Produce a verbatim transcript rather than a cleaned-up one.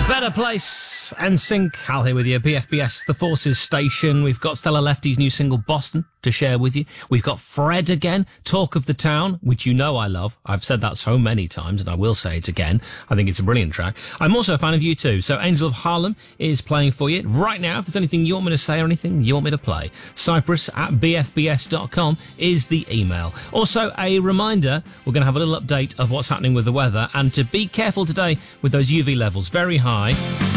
Better Place and Sync. Hal here with you, B F B S, The Forces Station. We've got Stella Lefty's new single, Boston, to share with you. We've got Fred again, Talk of the Town, which you know I love. I've said that so many times, and I will say it again. I think it's a brilliant track. I'm also a fan of U two, so Angel of Harlem is playing for you. Right now, if there's anything you want me to say or anything you want me to play, Cyprus at b f b s dot com is the email. Also, a reminder, we're going to have a little update of what's happening with the weather, and to be careful today with those U V levels, very high.